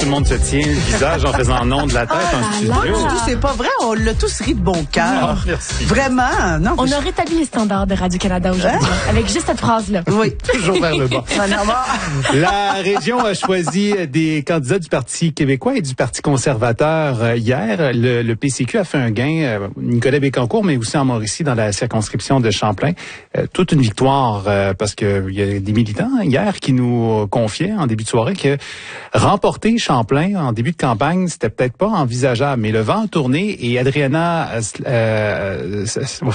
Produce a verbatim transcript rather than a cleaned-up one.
tout le monde se tient le visage en faisant non de la tête Ah, en studio. là, là. C'est pas vrai, on l'a tous ri de bon cœur. Oh, merci. Vraiment, non. On a rétabli les standards de Radio-Canada aujourd'hui, hein? Avec juste cette phrase-là. Oui. Toujours vers le bas. La région a choisi des candidats du Parti québécois et du Parti conservateur hier. Le, le P C Q a fait un gain, Nicolas Bécancour, mais aussi en Mauricie, dans la circonscription de Champlain. Euh, toute une victoire, euh, parce que il y a des militants hier qui nous confiaient en début de soirée que remporter Champlain en début de campagne, c'était peut-être pas envisageable. Mais le vent a tourné et Adriana... Euh, euh,